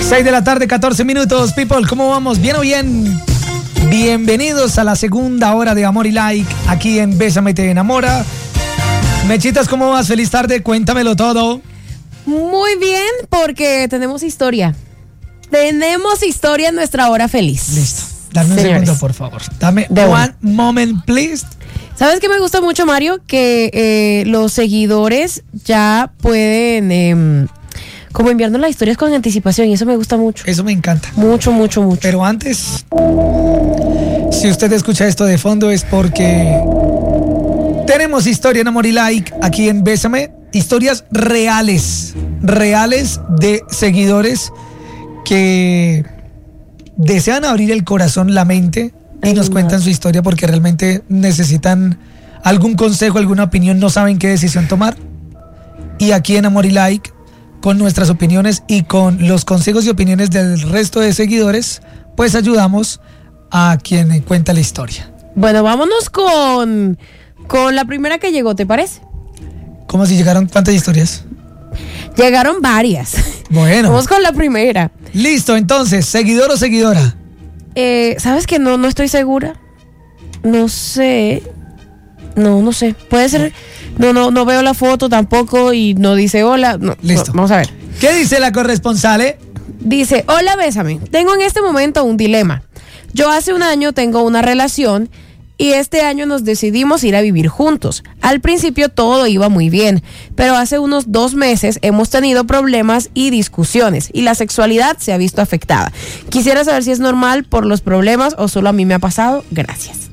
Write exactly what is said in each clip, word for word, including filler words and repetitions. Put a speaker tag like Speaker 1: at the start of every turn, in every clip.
Speaker 1: seis de la tarde, catorce minutos. People, ¿cómo vamos? ¿Bien o bien? Bienvenidos a la segunda hora de Amor y Like aquí en Bésame Te Enamora. Mechitas, ¿cómo vas? Feliz tarde, cuéntamelo todo.
Speaker 2: Muy bien, porque tenemos historia. Tenemos historia en nuestra hora feliz.
Speaker 1: Listo. Dame un
Speaker 2: Señores.
Speaker 1: segundo, por favor. Dame
Speaker 2: De
Speaker 1: one
Speaker 2: una.
Speaker 1: moment, please.
Speaker 2: ¿Sabes qué me gusta mucho, Mario? Que eh, los seguidores ya pueden eh, como enviarnos las historias con anticipación y eso me gusta mucho.
Speaker 1: Eso me encanta.
Speaker 2: Mucho, mucho, mucho.
Speaker 1: Pero antes, si usted escucha esto de fondo es porque tenemos historia en Amor y Like aquí en Bésame. Historias reales, reales de seguidores que desean abrir el corazón, la mente y
Speaker 2: Ay,
Speaker 1: nos cuentan
Speaker 2: madre.
Speaker 1: su historia porque realmente necesitan algún consejo, alguna opinión, no saben qué decisión tomar. Y aquí en Amor y Like, con nuestras opiniones y con los consejos y opiniones del resto de seguidores, pues ayudamos a quien cuenta la historia.
Speaker 2: Bueno, vámonos con, con la primera que llegó, ¿te parece?
Speaker 1: ¿Cómo si llegaron cuántas historias?
Speaker 2: Llegaron varias.
Speaker 1: Bueno.
Speaker 2: Vamos con la primera.
Speaker 1: Listo, entonces, seguidor o seguidora.
Speaker 2: Eh, ¿Sabes que no, no estoy segura? No sé. No, no sé. Puede ser. No, no, no veo la foto tampoco y no dice hola. No,
Speaker 1: Listo.
Speaker 2: no, vamos a ver.
Speaker 1: ¿Qué dice la corresponsal?
Speaker 2: Dice, hola, Bésame. Tengo en este momento un dilema. Yo hace un año tengo una relación y este año nos decidimos ir a vivir juntos. Al principio todo iba muy bien, pero hace unos dos meses hemos tenido problemas y discusiones y la sexualidad se ha visto afectada. Quisiera saber si es normal por los problemas o solo a mí me ha pasado. Gracias.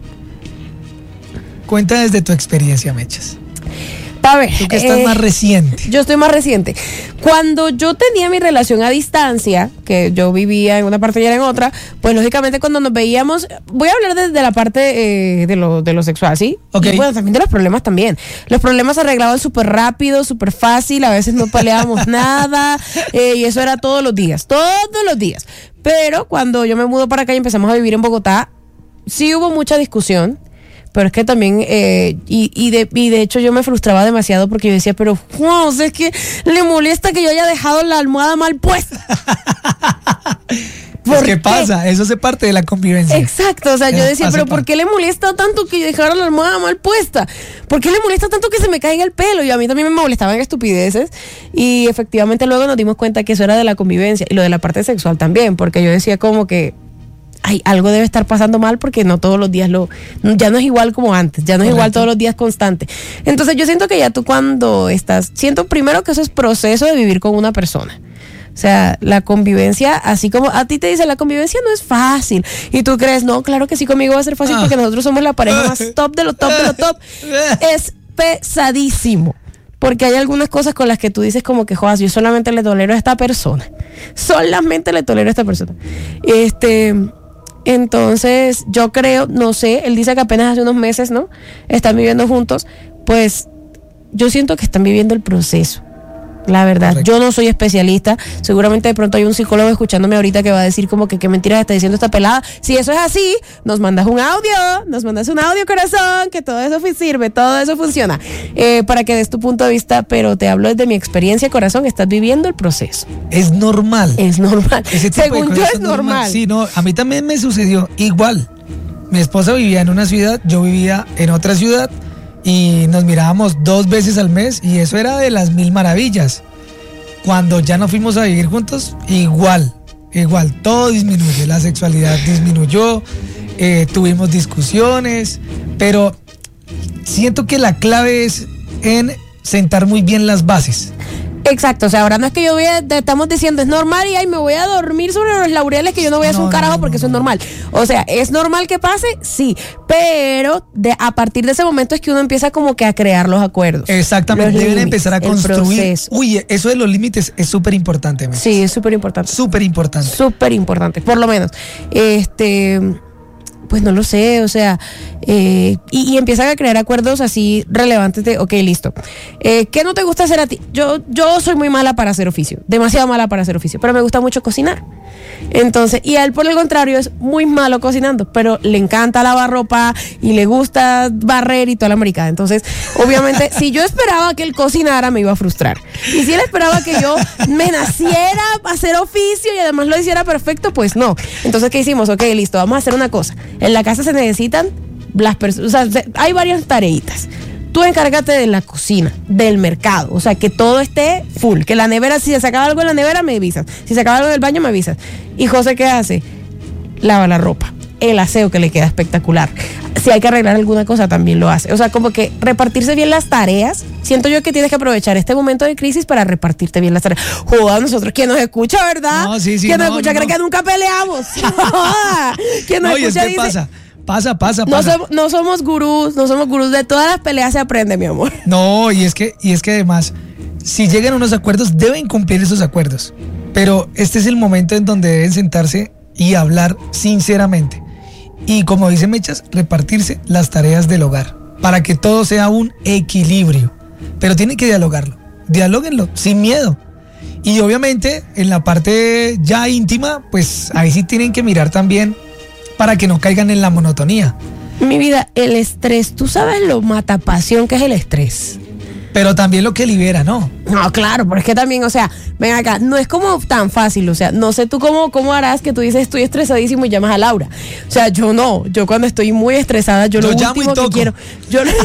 Speaker 1: Cuenta desde tu experiencia, Mechas.
Speaker 2: A ver,
Speaker 1: Tú que estás
Speaker 2: eh,
Speaker 1: más reciente.
Speaker 2: Yo estoy más reciente. Cuando yo tenía mi relación a distancia, que yo vivía en una parte y era en otra, pues lógicamente cuando nos veíamos, voy a hablar desde la parte eh, de, lo, de lo sexual, ¿sí?
Speaker 1: Ok.
Speaker 2: Y bueno, también de los problemas también. Los problemas se arreglaban súper rápido, súper fácil, a veces no peleábamos nada, eh, y eso era todos los días, todos los días. Pero cuando yo me mudo para acá y empezamos a vivir en Bogotá, sí hubo mucha discusión. Pero es que también, eh, y, y, de, y de hecho yo me frustraba demasiado porque yo decía, pero wow, o sea, es que le molesta que yo haya dejado la almohada mal puesta.
Speaker 1: Pues,
Speaker 2: ¿Por
Speaker 1: ¿qué
Speaker 2: qué?
Speaker 1: pasa? Eso hace parte de la convivencia.
Speaker 2: Exacto, o sea, yo
Speaker 1: Eso
Speaker 2: decía,
Speaker 1: hace
Speaker 2: pero
Speaker 1: parte.
Speaker 2: ¿por qué le molesta tanto que yo dejara la almohada mal puesta? ¿Por qué le molesta tanto que se me caiga el pelo? Y a mí también me molestaban estupideces y efectivamente luego nos dimos cuenta que eso era de la convivencia y lo de la parte sexual también, porque yo decía como que ay, algo debe estar pasando mal porque no todos los días lo, ya no es igual como antes, ya no es
Speaker 1: Correcto.
Speaker 2: igual todos los días constante. Entonces yo siento que ya tú cuando estás, siento primero que eso es proceso de vivir con una persona. O sea, la convivencia, así como a ti te dice, la convivencia no es fácil. Y tú crees, no, claro que sí, conmigo va a ser fácil
Speaker 1: Ah.
Speaker 2: porque nosotros somos la pareja más top de los top de los top. Es pesadísimo. Porque hay algunas cosas con las que tú dices como que, jodas, yo solamente le tolero a esta persona. Solamente le tolero a esta persona. Este... Entonces, yo creo, no sé, él dice que apenas hace unos meses, ¿no? Están viviendo juntos, pues yo siento que están viviendo el proceso. La verdad,
Speaker 1: Correcto.
Speaker 2: yo no soy especialista, seguramente de pronto hay un psicólogo escuchándome ahorita que va a decir como que qué mentiras está diciendo esta pelada. Si eso es así, nos mandas un audio, nos mandas un audio, corazón, que todo eso sirve, todo eso funciona, eh, para que des tu punto de vista, pero te hablo desde mi experiencia, corazón, estás viviendo el proceso.
Speaker 1: Es normal.
Speaker 2: Es normal,
Speaker 1: Ese tipo de
Speaker 2: según yo
Speaker 1: cosas
Speaker 2: es normal.
Speaker 1: Sí, no, a mí también me sucedió igual. Mi esposa vivía en una ciudad, yo vivía en otra ciudad y nos mirábamos dos veces al mes y eso era de las mil maravillas. Cuando ya no fuimos a vivir juntos, igual, igual, todo disminuye, la sexualidad disminuyó, eh, tuvimos discusiones, pero siento que la clave es en sentar muy bien las bases.
Speaker 2: Exacto, o sea, ahora no es que yo voy a, te estamos diciendo es normal y ay, me voy a dormir sobre los laureles que yo no voy a hacer
Speaker 1: No,
Speaker 2: un
Speaker 1: no,
Speaker 2: carajo
Speaker 1: no,
Speaker 2: porque
Speaker 1: no,
Speaker 2: eso es
Speaker 1: no.
Speaker 2: normal. O sea, ¿es normal que pase? Sí, pero de, a partir de ese momento es que uno empieza como que a crear los acuerdos.
Speaker 1: Exactamente,
Speaker 2: los
Speaker 1: deben
Speaker 2: límites,
Speaker 1: empezar a
Speaker 2: el
Speaker 1: construir.
Speaker 2: proceso.
Speaker 1: Uy, eso de los límites es súper importante.
Speaker 2: Sí, es súper importante.
Speaker 1: Súper importante.
Speaker 2: Súper importante, por lo menos. Este, pues no lo sé, o sea, eh, y, y empiezan a crear acuerdos así relevantes de, ok, listo, eh, ¿qué no te gusta hacer a ti? Yo, yo soy muy mala para hacer oficio, demasiado mala para hacer oficio, pero me gusta mucho cocinar. Entonces, y a él por el contrario es muy malo cocinando, pero le encanta lavar ropa y le gusta barrer y toda la americana. Entonces, obviamente, si yo esperaba que él cocinara, me iba a frustrar. Y si él esperaba que yo me naciera a hacer oficio y además lo hiciera perfecto, pues no. Entonces, ¿qué hicimos? Ok, listo, vamos a hacer una cosa. En la casa se necesitan las personas, o sea, hay varias tareitas. Tú encárgate de la cocina, del mercado, o sea, que todo esté full, que la nevera, si se acaba algo en la nevera, me avisas, si se acaba algo del baño, me avisas. Y José, ¿qué hace? Lava la ropa, el aseo que le queda espectacular. Si hay que arreglar alguna cosa, también lo hace. O sea, como que repartirse bien las tareas. Siento yo que tienes que aprovechar este momento de crisis para repartirte bien las tareas. Joder, nosotros, ¿quién nos escucha, verdad?
Speaker 1: No, sí, sí,
Speaker 2: ¿Quién nos
Speaker 1: no,
Speaker 2: escucha?
Speaker 1: no,
Speaker 2: ¿Cree
Speaker 1: no.
Speaker 2: que nunca peleamos? ¿Quién nos
Speaker 1: No, y es
Speaker 2: escucha?
Speaker 1: que
Speaker 2: Dice,
Speaker 1: pasa, pasa, pasa,
Speaker 2: no,
Speaker 1: pasa.
Speaker 2: somos, no somos gurús, no somos gurús. De todas las peleas se aprende, mi amor.
Speaker 1: No, y es que, y es que además, si llegan a unos acuerdos, deben cumplir esos acuerdos. Pero este es el momento en donde deben sentarse y hablar sinceramente. Y como dice Mechas, repartirse las tareas del hogar para que todo sea un equilibrio. Pero tienen que dialogarlo. Dialóguenlo sin miedo. Y obviamente en la parte ya íntima, pues ahí sí tienen que mirar también para que no caigan en la monotonía.
Speaker 2: Mi vida, el estrés, ¿tú sabes lo matapasión que es el estrés?
Speaker 1: Pero también lo que libera, ¿no?
Speaker 2: No, claro, pero es que también, o sea, ven acá, no es como tan fácil, o sea, no sé tú cómo, cómo harás que tú dices estoy estresadísimo y llamas a Laura. O sea, yo no, yo cuando estoy muy estresada, yo,
Speaker 1: Yo
Speaker 2: lo
Speaker 1: llamo y
Speaker 2: último que
Speaker 1: toco.
Speaker 2: quiero, yo, lo- yo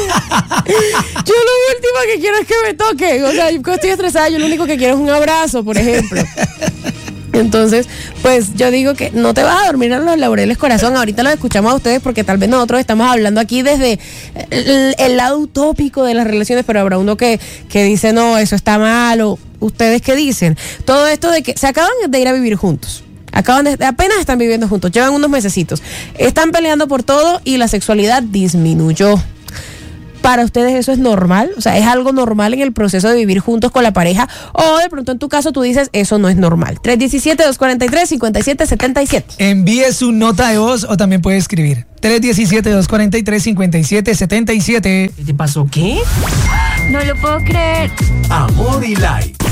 Speaker 2: lo último que quiero es que me toque, o sea, yo cuando estoy estresada, yo lo único que quiero es un abrazo, por ejemplo. Entonces, pues yo digo que no te vas a dormir en los laureles, corazón. Ahorita los escuchamos a ustedes porque tal vez nosotros estamos hablando aquí desde el, el lado utópico de las relaciones, pero habrá uno que, que dice, no, eso está mal, o ustedes qué dicen. Todo esto de que se acaban de ir a vivir juntos. Acaban de, apenas están viviendo juntos, llevan unos mesecitos. Están peleando por todo y la sexualidad disminuyó. ¿Para ustedes eso es normal? O sea, ¿es algo normal en el proceso de vivir juntos con la pareja? O de pronto en tu caso tú dices, eso no es normal. tres uno siete, dos cuatro tres, cinco siete siete siete.
Speaker 1: Envíe su nota de voz o también puede escribir. tres uno siete, dos cuatro tres, cinco siete siete siete.
Speaker 3: ¿Qué te pasó? ¿Qué?
Speaker 4: No lo puedo creer.
Speaker 3: Amor y Light.